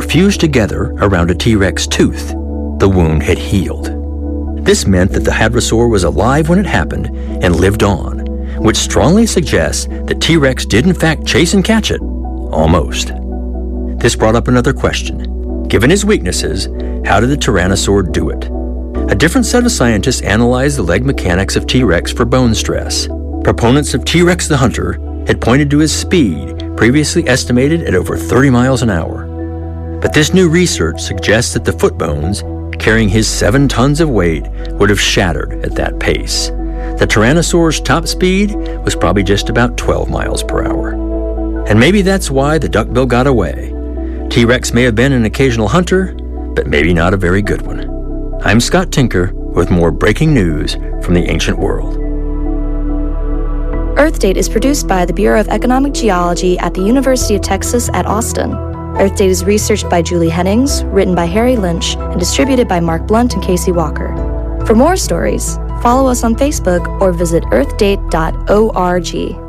fused together around a T-Rex tooth, the wound had healed. This meant that the hadrosaur was alive when it happened and lived on, which strongly suggests that T-Rex did in fact chase and catch it. Almost. This brought up another question. Given his weaknesses, how did the Tyrannosaur do it? A different set of scientists analyzed the leg mechanics of T-Rex for bone stress. Proponents of T-Rex the Hunter had pointed to his speed, previously estimated at over 30 miles an hour. But this new research suggests that the foot bones, carrying his 7 tons of weight, would have shattered at that pace. The Tyrannosaur's top speed was probably just about 12 miles per hour. And maybe that's why the duckbill got away. T-Rex may have been an occasional hunter, but maybe not a very good one. I'm Scott Tinker with more breaking news from the ancient world. Earth Date is produced by the Bureau of Economic Geology at the University of Texas at Austin. Earth Date is researched by Julie Hennings, written by Harry Lynch, and distributed by Mark Blunt and Casey Walker. For more stories, follow us on Facebook or visit earthdate.org.